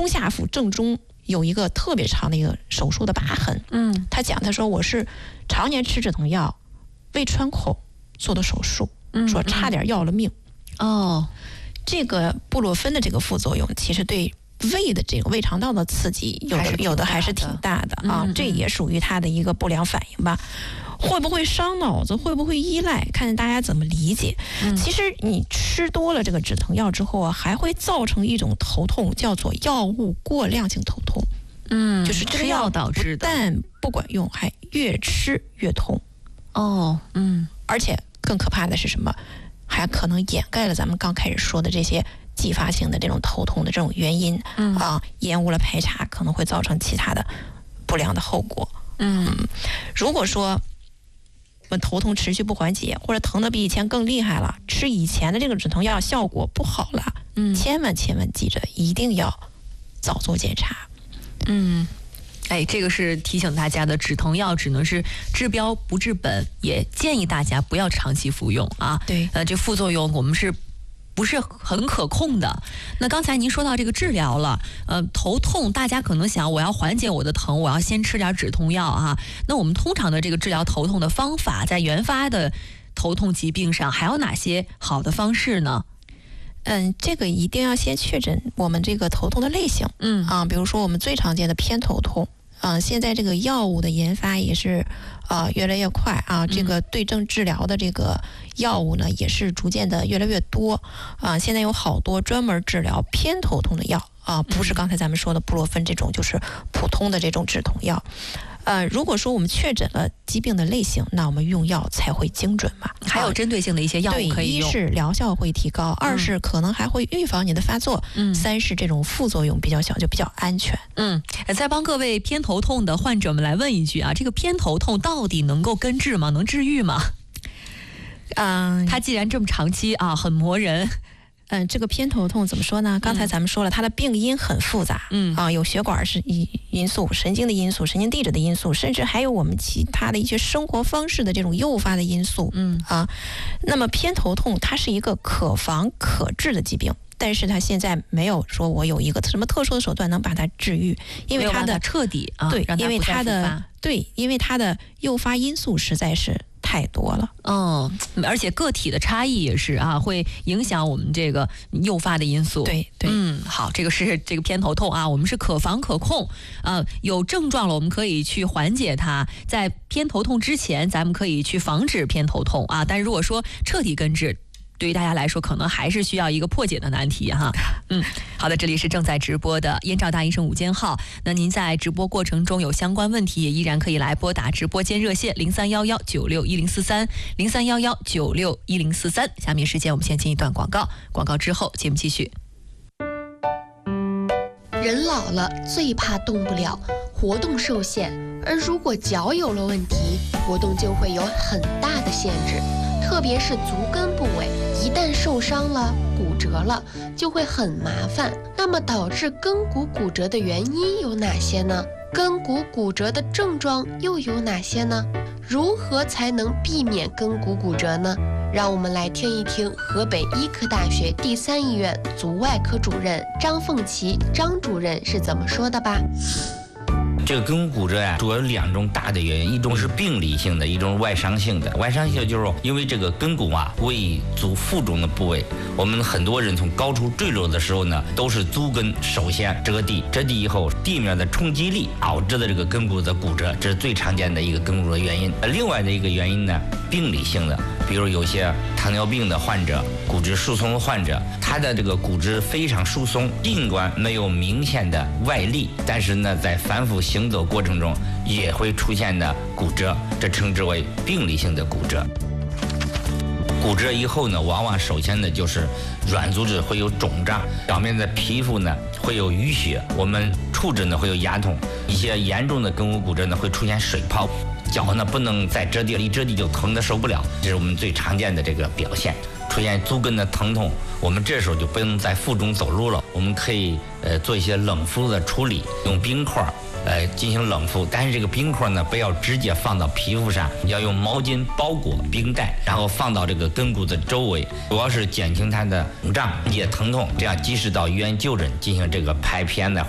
中下腹正中有一个特别长的一个手术的疤痕。他说我是常年吃止疼药，胃穿孔做的手术，说差点要了命。这个布洛芬的这个副作用，其实对胃的这个胃肠道的刺激有的还是挺大的啊，这也属于它的一个不良反应吧。会不会伤脑子？会不会依赖？看大家怎么理解。其实你吃多了这个止疼药之后啊，还会造成一种头痛，叫做药物过量性头痛。就是这个药导致的，但不管用，还越吃越痛。而且更可怕的是什么？还可能掩盖了咱们刚开始说的这些继发性的这种头痛的这种原因。延误了排查，可能会造成其他的不良的后果。如果说我们头痛持续不缓解，或者疼得比以前更厉害了，吃以前的这个止疼药效果不好了，千万记着一定要早做检查。 这个是提醒大家的，止疼药只能是治标不治本，也建议大家不要长期服用啊。 对， 这副作用我们是不是很可控的？那刚才您说到这个治疗了，头痛，大家可能想我要缓解我的疼，我要先吃点止痛药啊。那我们通常的这个治疗头痛的方法，在原发的头痛疾病上还有哪些好的方式呢？ 这个一定要先确诊我们这个头痛的类型。比如说我们最常见的偏头痛。现在这个药物的研发也是越来越快啊，这个对症治疗的这个药物呢也是逐渐的越来越多现在有好多专门治疗偏头痛的药不是刚才咱们说的布洛芬这种，就是普通的这种止痛药。如果说我们确诊了疾病的类型，那我们用药才会精准嘛。 还有针对性的一些药物可以用。 一是疗效会提高，二是可能还会预防你的发作，三是这种副作用比较小，就比较安全。 再帮各位偏头痛的患者们来问一句啊，这个偏头痛到底能够根治吗？能治愈吗？它既然这么长期很磨人。 这个偏头痛怎么说呢？刚才咱们说了，它的病因很复杂。有血管是因素、神经的因素、神经递质的因素，甚至还有我们其他的一些生活方式的这种诱发的因素。那么偏头痛它是一个可防可治的疾病，但是它现在没有说我有一个什么特殊的手段能把它治愈，因为它的彻底对，因为它的因为它的诱发因素实在是太多了。 而且个体的差异也是会影响我们这个诱发的因素。 对， 好，这个是这个偏头痛我们是可防可控。有症状了，我们可以去缓解它。在偏头痛之前，咱们可以去防止偏头痛但是如果说彻底根治，对于大家来说可能还是需要一个破解的难题哈。好的，这里是正在直播的燕赵大医生午间号。那您在直播过程中有相关问题，也依然可以来拨打直播间热线0311961043 0311961043。下面时间我们先进一段广告，广告之后节目继续。 人老了最怕动不了，活动受限，而如果脚有了问题，活动就会有很大的限制。特别是足跟部位，一旦受伤了、骨折了，就会很麻烦。那么导致跟骨骨折的原因有哪些呢？跟骨骨折的症状又有哪些呢？如何才能避免跟骨骨折呢？让我们来听一听河北医科大学第3医院足外科主任张凤琪张主任是怎么说的吧。 这个跟骨骨折主要有2种大的原因，一种是病理性的，一种是外伤性的。外伤性就是因为这个跟骨为足腹中的部位，我们很多人从高处坠落的时候呢，都是足跟首先折地，折地以后地面的冲击力导致的这个跟骨的骨折，这是最常见的一个跟骨的原因。另外的一个原因呢，病理性的，比如有些糖尿病的患者、骨质疏松的患者，他的这个骨质非常疏松，尽管没有明显的外力，但是呢，在反复行走过程中也会出现的骨折，这称之为病理性的骨折。骨折以后呢，往往首先呢就是软组织会有肿胀，表面的皮肤呢会有淤血，我们触诊呢会有牙痛，一些严重的跟骨骨折呢会出现水泡，脚呢不能再折地了，一折地就疼得受不了，这是我们最常见的这个表现。出现足跟的疼痛，我们这时候就不能在腹中走路了，我们可以做一些冷敷的处理，用冰块进行冷敷，但是这个冰块呢不要直接放到皮肤上，要用毛巾包裹冰袋，然后放到这个跟骨的周围，主要是减轻它的肿胀、缓解疼痛，这样及时到医院就诊进行这个拍片呢